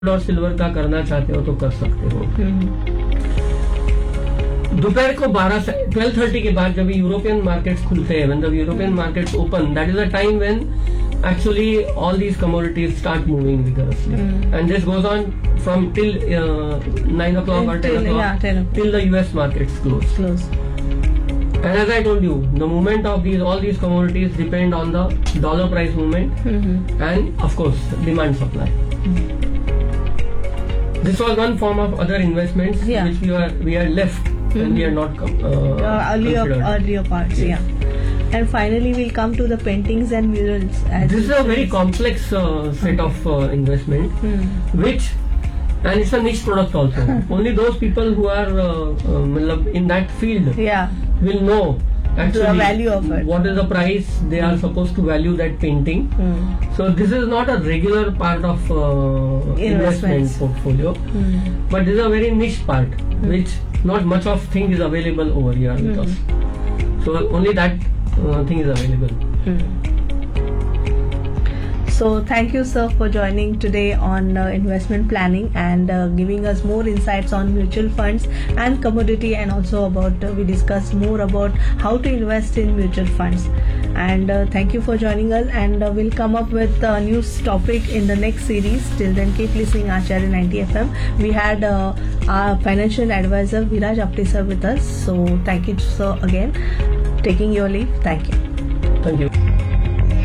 और सिल्वर का करना चाहते हो तो कर सकते हो। दोपहर को 12:30 के बाद जब यूरोपियन मार्केट्स खुलते हैं, when the European markets open, that is the time when actually all these commodities start moving vigorously, and this goes on from till 9 o'clock or 10 o'clock till the US markets close. And as I told you, the movement of all these commodities depend on the dollar price movement and of course demand supply. This was one form of other investments which we are left and we are not earlier parts. Yes. And finally we'll come to the paintings and murals. This is a very complex set of investment which, and it's a niche product also. Only those people who are in that field will know actually the value of it. What is the price they are supposed to value that painting. So this is not a regular part of investment portfolio, but this is a very niche part which not much of thing is available over here with us. So only that thing is available. So thank you, sir, for joining today on investment planning and giving us more insights on mutual funds and commodity, and also about we discussed more about how to invest in mutual funds. And thank you for joining us, and we'll come up with a new topic in the next series. Till then, keep listening Acharya 90 FM. We had our financial advisor Viraj Apte sir with us. So thank you, sir, again. Taking your leave. Thank you. Thank you.